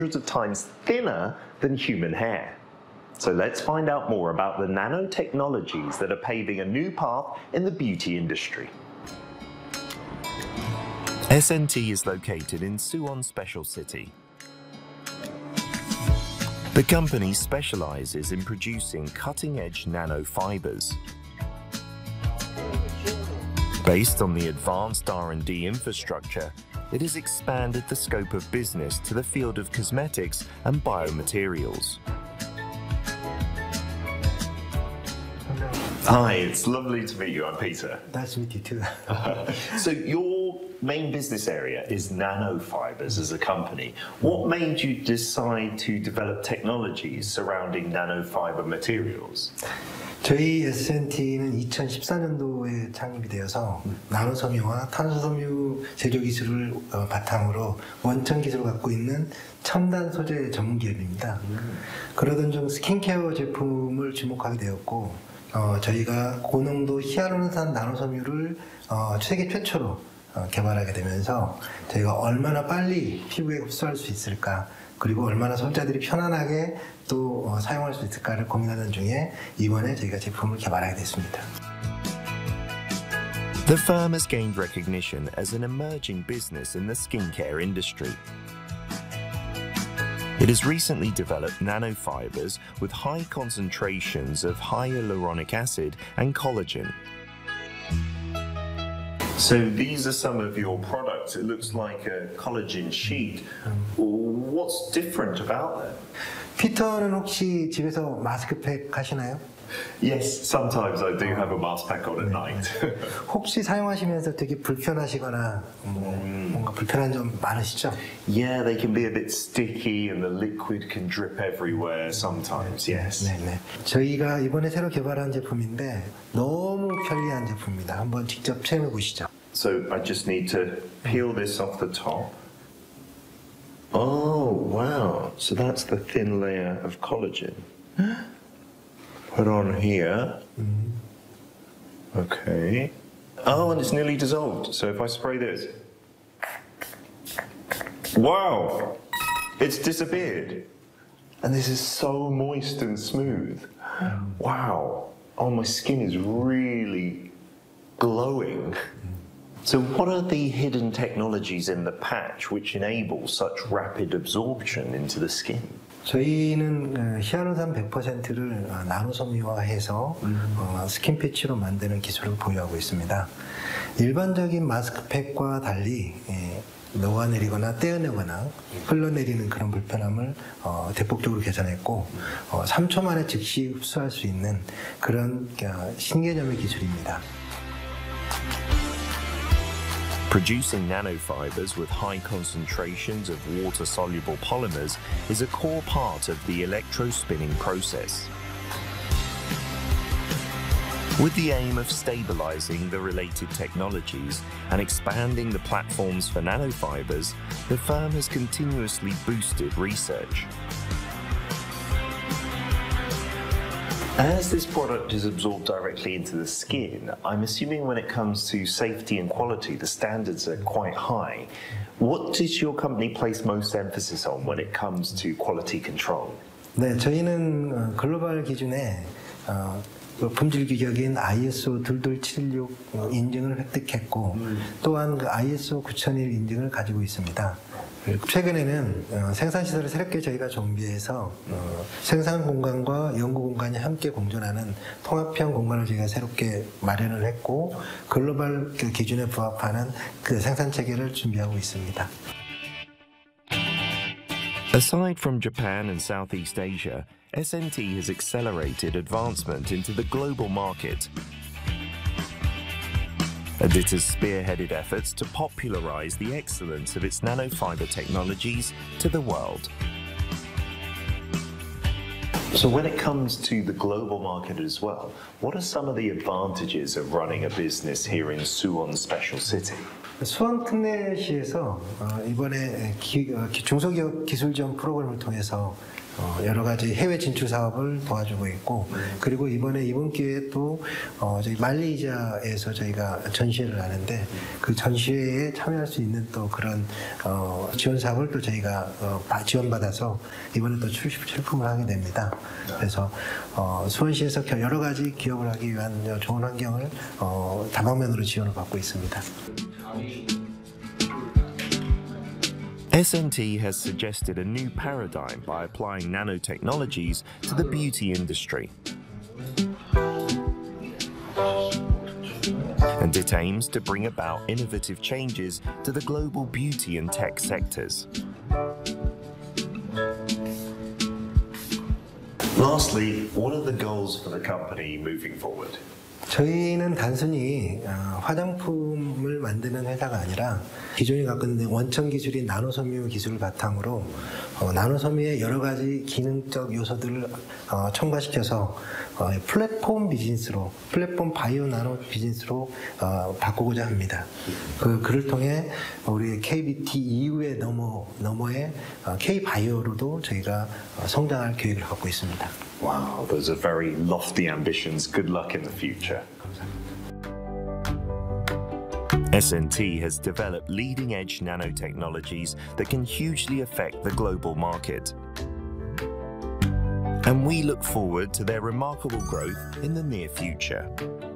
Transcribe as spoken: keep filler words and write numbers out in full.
hundreds of times thinner than human hair. So let's find out more about the nanotechnologies that are paving a new path in the beauty industry. S N T is located in Suwon Special City. The company specializes in producing cutting-edge nanofibers. Based on the advanced R and D infrastructure, it has expanded the scope of business to the field of cosmetics and biomaterials. Hi, it's lovely to meet you. I'm Peter. Nice to meet you too. So your main business area is nanofibers as a company. What made you decide to develop technologies surrounding nanofiber materials? 저희 에스 엔 티는 이천십사 년도에 창립이 되어서 나노섬유와 탄소섬유 제조 기술을 바탕으로 원천 기술을 갖고 있는 첨단 소재 전문 기업입니다. 음. 그러던 중 스킨케어 제품을 주목하게 되었고 어, 저희가 고농도 히알루론산 나노섬유를 어, 세계 최초로 어, 개발하게 되면서 저희가 얼마나 빨리 피부에 흡수할 수 있을까, 그리고 얼마나 소비자들이 편안하게 또 어, 사용할 수 있을까를 고민하던 중에 이번에 저희가 제품을 개발하게 됐습니다. The firm has gained recognition as an emerging business in the skincare industry. It has recently developed nanofibers with high concentrations of hyaluronic acid and collagen. So these are some of your products. It looks like a collagen sheet. What's different about them? 피터는 혹시 집에서 마스크팩 하시나요? Yes, sometimes I do have a mask pack on at night. 혹시 사용하시면서 되게 불편하시거나 뭐 음. 뭔가 불편한 점 많으시죠? Yeah, they can be a bit sticky and the liquid can drip everywhere sometimes, yes. 네, 네. 저희가 이번에 새로 개발한 제품인데 너무 편리한 제품입니다. 한번 직접 체험해 보시죠. So I just need to peel this off the top. Oh, wow. So that's the thin layer of collagen. Put on here. Okay. Oh, and it's nearly dissolved. So if I spray this. Wow! It's disappeared. And this is so moist and smooth. Wow. Oh, my skin is really glowing. So what are the hidden technologies in the patch which enable such rapid absorption into the skin? 저희는 히알루론산 백 퍼센트를 나노섬유화해서 음. 어, 스킨 패치로 만드는 기술을 보유하고 있습니다. 일반적인 마스크팩과 달리 예, 녹아내리거나 떼어내거나 흘러내리는 그런 불편함을 어, 대폭적으로 개선했고 어, 삼 초 만에 즉시 흡수할 수 있는 그런 어, 신개념의 기술입니다. Producing nanofibers with high concentrations of water-soluble polymers is a core part of the electrospinning process. With the aim of stabilizing the related technologies and expanding the platforms for nanofibers, the firm has continuously boosted research. As this product is absorbed directly into the skin, I'm assuming when it comes to safety and quality, the standards are quite high. What does your company place most emphasis on when it comes to quality control? 네, 저희는 글로벌 기준에 어, 품질 규격인 아이 에스 오 이이칠육 인증을 획득했고 음. 또한 그 아이 에스 오 구천일 인증을 가지고 있습니다. 최근에는 어, 생산시설을 새롭게 저희가 정비해서 어, 생산 공간과 연구 공간이 함께 공존하는 통합형 공간을 저희가 새롭게 마련을 했고 글로벌 그 기준에 부합하는 그 생산 체계를 준비하고 있습니다. Aside from Japan and Southeast Asia, S N T has accelerated advancement into the global market. And it has spearheaded efforts to popularize the excellence of its nanofiber technologies to the world. So when it comes to the global market as well, what are some of the advantages of running a business here in Suwon Special City? 수원 특례시에서 어, 이번에 기, 어, 중소기업 기술 지원 프로그램을 통해서 어, 여러 가지 해외 진출 사업을 도와주고 있고, 그리고 이번에 이번 기회에 또 어, 저희 말레이시아에서 저희가 전시회를 하는데 그 전시회에 참여할 수 있는 또 그런 어, 지원 사업을 또 저희가 어, 지원받아서 이번에 또 출시 출품을 하게 됩니다. 그래서 어, 수원시에서 여러 가지 기업을 하기 위한 좋은 환경을 어, 다방면으로 지원을 받고 있습니다. S N T has suggested a new paradigm by applying nanotechnologies to the beauty industry. And it aims to bring about innovative changes to the global beauty and tech sectors. Lastly, what are the goals for the company moving forward? 저희는 단순히 화장품을 만드는 회사가 아니라 기존에 갖고 있는 원천 기술인 나노섬유 기술을 바탕으로 어, 나노섬유의 여러 가지 기능적 요소들을 어, 첨가시켜서 어, 플랫폼 비즈니스로, 플랫폼 바이오 나노 비즈니스로 어, 바꾸고자 합니다. 그, 그를 통해 우리 케이비티 이후의 너머, 너머의 어, K-바이오로도 저희가 어, 성장할 계획을 갖고 있습니다. Wow, those are very lofty ambitions. Good luck in the future. S N T has developed leading-edge nanotechnologies that can hugely affect the global market. And we look forward to their remarkable growth in the near future.